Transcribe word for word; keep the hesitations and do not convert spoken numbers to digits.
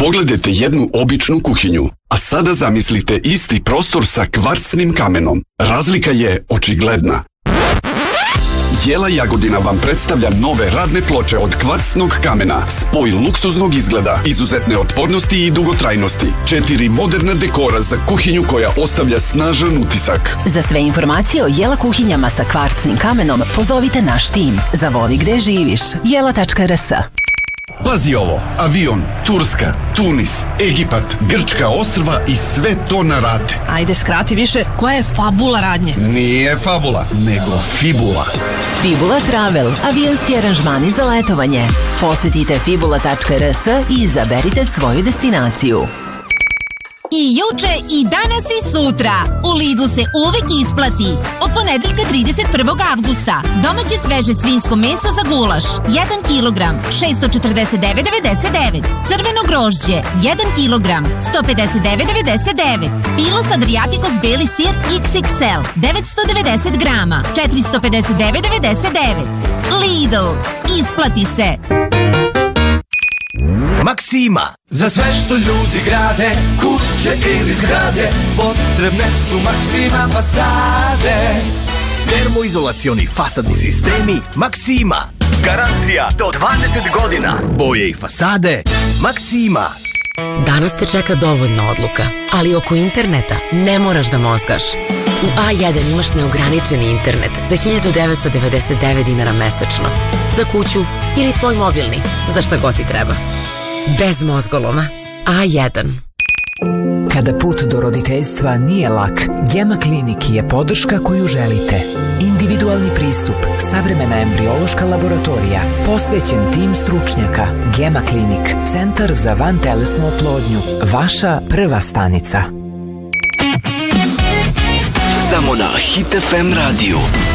Pogledajte jednu običnu kuhinju, a sada zamislite isti prostor sa kvarcnim kamenom. Razlika je očigledna. Jela Jagodina vam predstavlja nove radne ploče od kvarcnog kamena, spoj luksuznog izgleda, izuzetne otpornosti i dugotrajnosti. Četiri moderna dekora za kuhinju koja ostavlja snažan utisak. Za sve informacije o Jela kuhinjama sa kvarcnim kamenom pozovite naš tim. Zavoli gde živiš. jela tačka er es. Pazi ovo, avion, Turska, Tunis, Egipat, Grčka ostrva i sve to na rate. Ajde, skrati više, koja je fabula radnje? Nije fabula, nego fibula. Fibula Travel, avionski aranžmani za letovanje. Posetite fibula tačka er es i izaberite svoju destinaciju. I juče, i danas, i sutra. U Lidlu se uvek isplati. Od ponedeljka trideset prvog avgusta. Domaće sveže svinjsko meso za gulaš. jedan kilogram, šessto četrdeset devet devedeset devet. Crveno grožđe, jedan kilogram, sto pedeset devet devedeset devet. Pilos Adriaticos beli sir iks iks el, devetsto devedeset grama, četiristo pedeset devet devedeset devet. Lidl, isplati se. Maksima, za sve što ljudi grade, kuće ili zgrade, potrebne su Maksima fasade. Termoizolacioni fasadni sistemi Maksima. Garancija do dvadeset godina. Boje i fasade Maksima. Danas te čeka dovoljno odluka, ali oko interneta ne moraš da mozgaš. U A jedan imaš neograničeni internet za hiljadu devetsto devedeset devet dinara mesečno. Za kuću ili tvoj mobilni, za šta god ti treba. Bez mozgoloma. A jedan. Kada put do roditeljstva nije lak, Gema Klinik je podrška koju želite. Individualni pristup, savremena embriološka laboratorija, posvećen tim stručnjaka. Gema Klinik, centar za vantelesnu oplodnju. Vaša prva stanica. Samo na Hit ef em radiju.